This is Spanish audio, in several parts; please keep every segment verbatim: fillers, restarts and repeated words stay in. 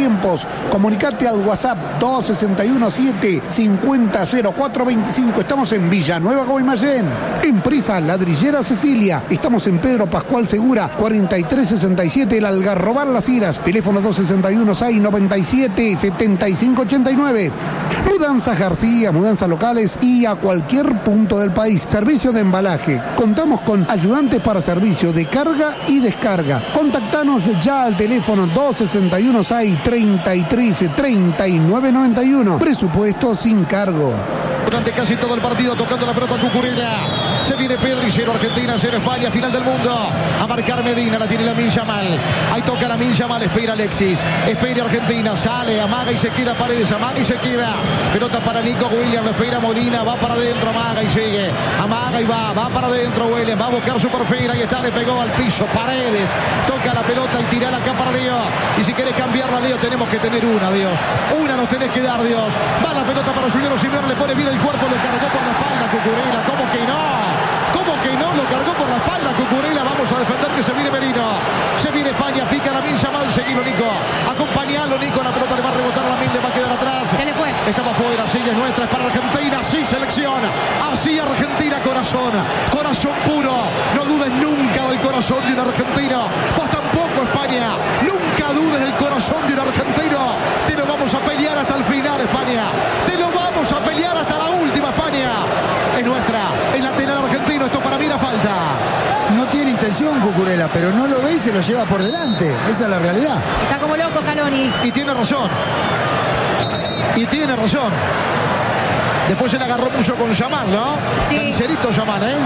tiempos. Comunicate al WhatsApp dos seis uno siete cincuenta cero cuatro veinticinco. Estamos en Villanueva Guaymallén. Empresa Ladrillera Cecilia. Estamos en Pedro Pascual Segura, cuarenta y tres sesenta y siete, El Algarrobar Las Heras. Teléfono dos seis uno seis noventa y siete setenta y cinco ochenta y nueve. Mudanzas García, mudanzas locales y a cualquier punto del país. Servicio de embalaje. Contamos con ayudantes para servicio de carga y descarga. Contactanos ya al teléfono dos seis uno seis treinta y tres treinta y nueve noventa y uno. Presupuesto sin cargo. Durante casi todo el partido tocando la pelota Cucurella. Se viene Pedro y cero Argentina, cero España, final del mundo. A marcar Medina, la tiene Lamine Yamal. Ahí toca Lamine Yamal, espera Alexis. Espera Argentina, sale, amaga y se queda Paredes, amaga y se queda. Pelota para Nico Williams, lo espera Molina, va para adentro, amaga y sigue. Amaga y va, va para adentro Williams, va a buscar su perfil, ahí está, le pegó al piso Paredes. Toca la pelota y tira acá para Leo. Y si querés cambiarla, Leo, tenemos que tener una, Dios. Una nos tenés que dar, Dios. Va la pelota para Juliano Simeone, le pone bien el cuerpo, lo cargó por la espalda Cucurella. ¿Cómo que no? ¿Cómo que no? Lo cargó por la espalda Cucurella. Vamos a defender que se viene Merino. Se viene España, pica Lamine Yamal. Seguilo, Nico. Acompañalo, Nico. La pelota le va a rebotar a Lamine, le va a quedar atrás. Se le fue. Estaba fuera, sí, es nuestra, es para Argentina. Sí, selección. Así Argentina, corazón. Corazón puro. No dudes nunca del corazón de un argentino. Vos tampoco, España. Nunca dudes del corazón de un argentino. Te lo vamos a pelear hasta el final, España. Te lo vamos a pelear hasta la última, España. Es nuestra. El lateral argentino. Esto para mí era falta. No tiene intención Cucurella, pero no lo ve y se lo lleva por delante. Esa es la realidad. Está como loco Scaloni. Y tiene razón. Y tiene razón. Después se le agarró mucho con Yamal, ¿no? Sí. Cancherito Yamal, ¿eh?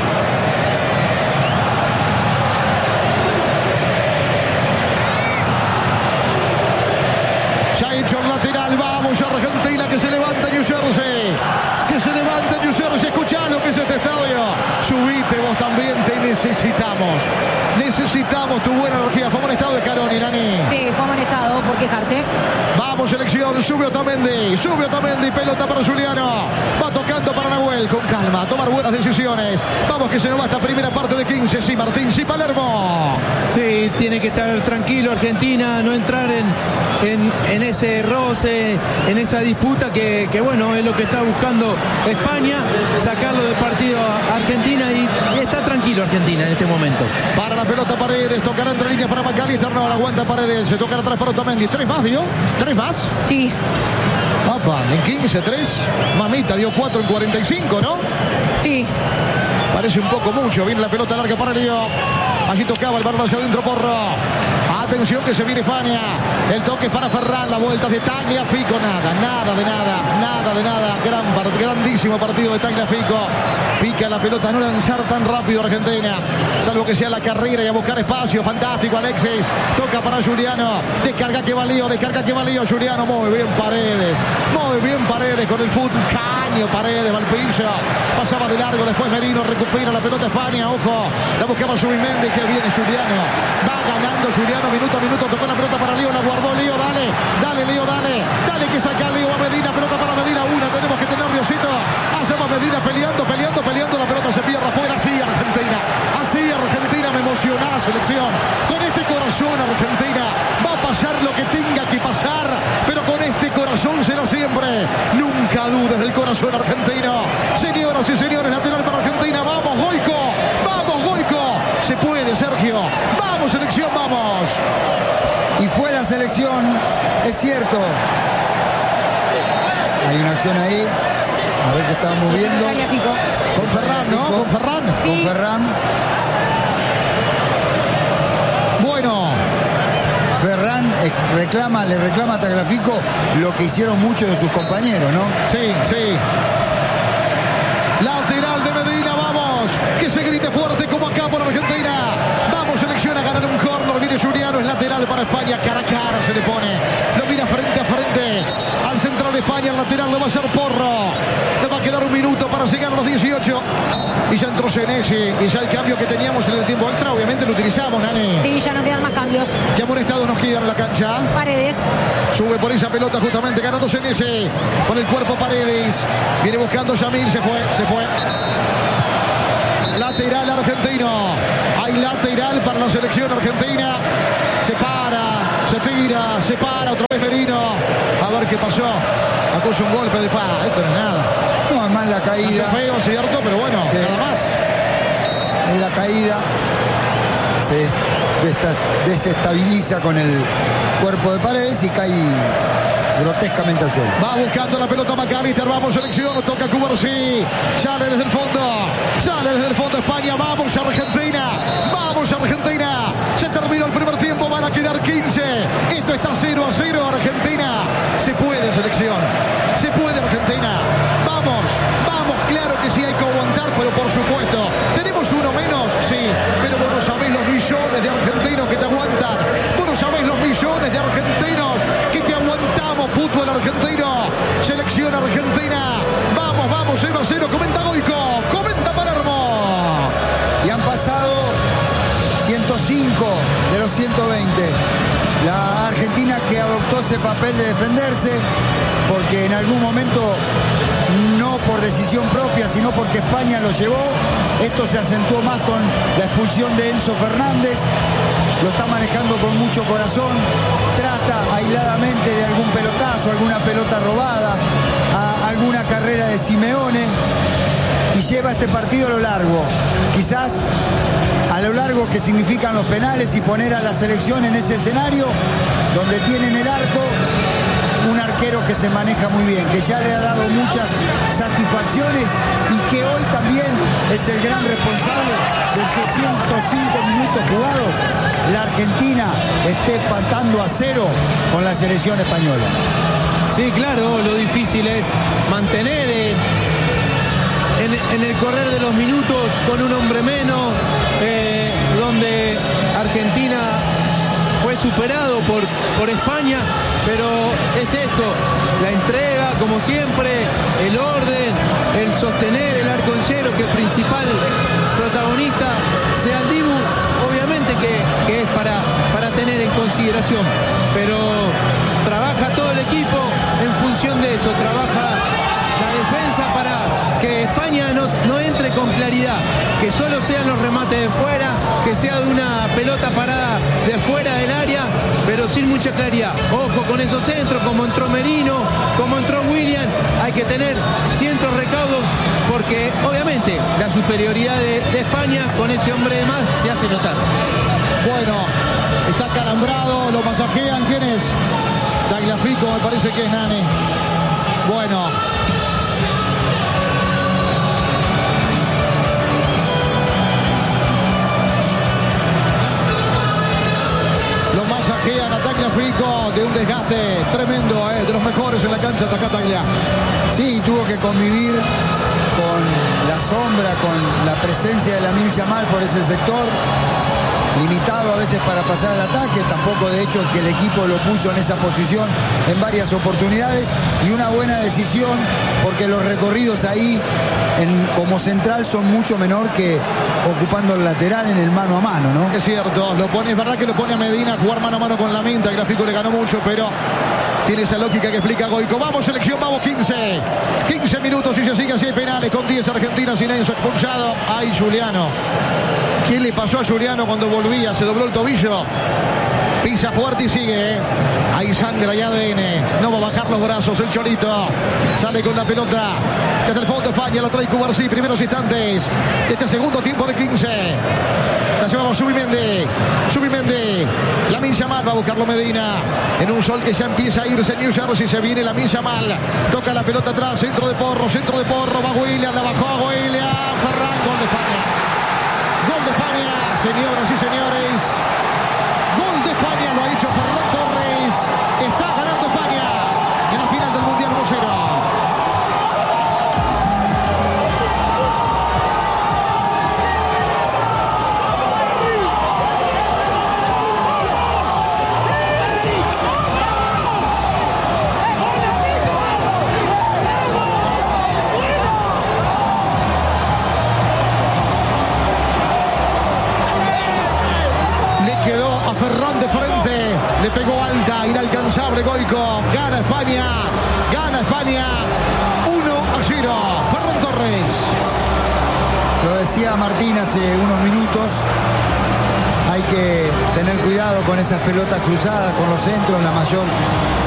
Ya ha hecho el lateral. Vamos, Argentina, que se levanta New Jersey. Que se levanta New Jersey. Escuchá lo que es este estadio. Subite vos también, te necesitamos. Necesitamos tu buena energía. Fue amonestado de Scaloni, Nani. Sí, fue amonestado por quejarse. Vamos, selección. Sube Otamendi. Sube Otamendi. Pelota para Juliano. Va tocando para Nahuel. Con calma. A tomar buenas decisiones. Vamos, que se nos va esta primera parte de quince. Sí, Martín. Sí, Palermo. Sí, tiene que estar tranquilo Argentina. No entrar en, en, en ese roce, en esa disputa que, que, bueno, es lo que está buscando España. Sacarlo del partido a Argentina y, y está tranquilo Argentina en este momento. Para la pelota Paredes. Tocará entre líneas para McAllister. No, la aguanta Paredes. Se tocará atrás para Otamendi. ¿Tres más, dio? ¿Tres más? Sí. Papá, en quince, tres. Mamita, dio cuatro en cuarenta y cinco, ¿no? Sí. Parece un poco mucho. Viene la pelota larga para Leo. Allí tocaba el balón hacia adentro, Porro. Atención que se viene España. El toque para Ferran. La vuelta de Tagliafico. Nada, nada de nada. Nada de nada. Gran, grandísimo partido de Tagliafico. Pica la pelota. No lanzar tan rápido Argentina. Salvo que sea la carrera y a buscar espacio. Fantástico Alexis. Toca para Juliano. Descarga que va Leo. Descarga que va Leo. Juliano. Muy bien Paredes. Muy bien Paredes con el fútbol. Caño Paredes. Va al piso. Pasaba de largo. Después Merino recupera la pelota España. Ojo. La buscaba Subimendi. Que viene Juliano. Va ganando Juliano. Minuto a minuto. Tocó la pelota para Leo. La guardó Leo. Dale. Dale Leo. Dale. Dale que saca Leo a Medina. Pelota para Medina. Una. Tenemos que tener Diosito. Hacemos Medina peleando, peleando, peleando. La pelota se pierde afuera. Así Argentina. Así Argentina. Me emociona la selección. Con este corazón Argentina va a pasar lo que tenga que pasar. Pero con este corazón será siempre. Nunca dudes del corazón argentino. Señoras y señores, lateral para Argentina. Vamos, Goico. Vamos, Goico. Se puede, Sergio. Vamos, selección, vamos. Y fue la selección, es cierto. Hay una acción ahí. A ver qué estamos viendo. Con Ferran, ¿no? Con Ferran. Sí. Con Ferran. Bueno. Ferran reclama, le reclama a Tagliafico lo que hicieron muchos de sus compañeros, ¿no? Sí, sí. Lateral de Medina, vamos. Que se grite fuerte como acá por Argentina. Vamos, selección a ganar un córner. Viene Juliano, es lateral para España. Cara a cara se le pone. Lo mira frente a frente. Al central de España, el lateral lo va a hacer Porro. Le va a quedar un minuto para llegar a los dieciocho. Y ya entró Senesi. Y ya el cambio que teníamos en el tiempo extra, obviamente lo utilizamos, Nani. Sí, ya no quedan más cambios. Qué amonestado nos queda en la cancha. Paredes. Sube por esa pelota justamente ganando Senesi. Con el cuerpo Paredes. Viene buscando Yamil. Se fue, se fue. Lateral argentino. Hay lateral para la selección argentina. Se para, se tira, se para otra vez. vez que pasó, acusa un golpe de pala. Esto no es nada. No, además la caída. Hace feo, cierto, pero bueno, sí. Nada más. En la caída se desestabiliza con el cuerpo de Paredes y cae grotescamente al suelo. Va buscando la pelota McAllister, vamos selección, toca Cubarsí, sale desde el fondo, sale desde el fondo España, vamos Argentina, vamos Argentina, se terminó el primer tiempo, van a quedar quince, esto está cero a cero Argentina, se puede selección, se puede Argentina, vamos, vamos, claro que sí hay que aguantar, pero por supuesto, tenemos uno menos, sí, pero vos no sabés los millones de argentinos que te aguantan, vos no sabés los millones de argentinos que te aguantamos. Fútbol argentino, selección argentina, vamos, vamos, cero a cero, comenta Goico, comenta Palermo. Y han pasado ciento cinco de los ciento veinte. La Argentina que adoptó ese papel de defenderse, porque en algún momento, no por decisión propia, sino porque España lo llevó. Esto se acentuó más con la expulsión de Enzo Fernández. Lo está manejando con mucho corazón, trata aisladamente de algún pelotazo, alguna pelota robada, a alguna carrera de Simeone y lleva este partido a lo largo. Quizás a lo largo que significan los penales y poner a la selección en ese escenario donde tienen el arco, un arquero que se maneja muy bien, que ya le ha dado muchas satisfacciones y que hoy también es el gran responsable de que ciento cinco minutos jugados la Argentina esté empatando a cero con la selección española. Sí, claro, lo difícil es mantener en, en, en el correr de los minutos con un hombre menos, eh, donde Argentina fue superado por, por España, pero es esto, la entrega como siempre, el orden, el sostener el arco en cero, que el principal protagonista sea el Dibu, obviamente que, que es para, para tener en consideración, pero trabaja todo el equipo en función de eso, trabaja la defensa para que España no, no entre con claridad, que solo sean los remates de fuera, que sea de una pelota parada de fuera del área, pero sin mucha claridad. Ojo con esos centros, como entró Merino, como entró William, hay que tener cientos recaudos, porque obviamente la superioridad de, de España con ese hombre de más se hace notar. Bueno, está calambrado, lo masajean, ¿quién es? Tagliafico, me parece que es Nani. Bueno. Lo masajean a Tagliafico de un desgaste tremendo, eh, de los mejores en la cancha, Tacataglia. Sí, tuvo que convivir con la sombra, con la presencia de Lamine Yamal por ese sector, limitado a veces para pasar al ataque, tampoco de hecho que el equipo lo puso en esa posición en varias oportunidades, y una buena decisión porque los recorridos ahí en, como central son mucho menor que ocupando el lateral en el mano a mano, ¿no? Es cierto, lo pone, es verdad que lo pone a Medina a jugar mano a mano con Lamine. Tagliafico le ganó mucho, pero tiene esa lógica que explica Goico. Vamos selección, vamos quince. quince minutos y se sigue así, penales con diez Argentinas, sin Enzo expulsado. Ay, Juliano. ¿Qué le pasó a Juliano cuando volvía? Se dobló el tobillo. Pisa fuerte y sigue. ¿eh? Hay sangre y A D N. No va a bajar los brazos el Cholito. Sale con la pelota. Desde el fondo España la trae Cubarsí. Primeros instantes de este segundo tiempo de quince. La llevamos Subimendi. Subimendi. Lamine Yamal va a buscarlo Medina. En un sol que ya empieza a irse New Jersey. Se viene Lamine Yamal. Toca la pelota atrás. Centro de Porro. Centro de Porro. Va William. La bajó a William. Ferran. Gol de España. Gol de España. Señoras y señores. Gol de España. Lo ha hecho Ferran Torres. Está ganando España en la final del Mundial uno cero. Ferran de frente, le pegó alta, inalcanzable Goico, gana España, gana España, uno a cero, Ferran Torres. Lo decía Martín hace unos minutos, hay que tener cuidado con esas pelotas cruzadas, con los centros, la mayor